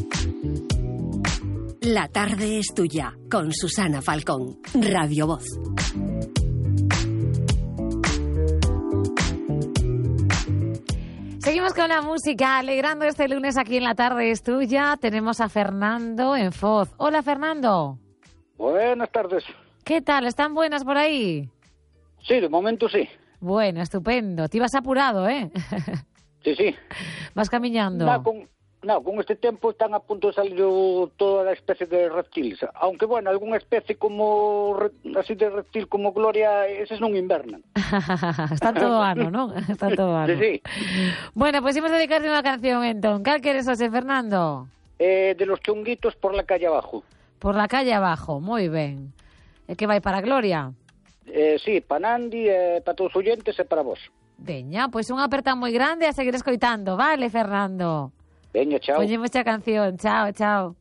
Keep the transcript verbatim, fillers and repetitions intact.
La tarde es tuya, con Susana Falcón, Radio Voz. Seguimos con la música, alegrando este lunes aquí en La tarde es tuya. Tenemos a Fernando en Foz. Hola, Fernando. Buenas tardes. ¿Qué tal? ¿Están buenas por ahí? Sí, de momento sí. Bueno, estupendo. Te ibas apurado, ¿eh? Sí, sí. Vas caminando. No, con, no, con este tiempo están a punto de salir toda la especie de reptiles. Aunque, bueno, alguna especie como así de reptil como Gloria, esos no invernan. Están todo ano, ¿no? Están todo ano. Sí, sí. Bueno, pues imos dedicarte unha canción, entón. Cal queres hoxe, Fernando? Eh, de los chunguitos por la calle abajo. Por la calle abajo, moi ben. E que vai para Gloria? Eh, sí, para Nandi, eh, para todos os oyentes e para vos. Veña, pois unha aperta moi grande a seguir escoitando, vale, Fernando? Veña, chao. Poñemos a canción, chao, chao.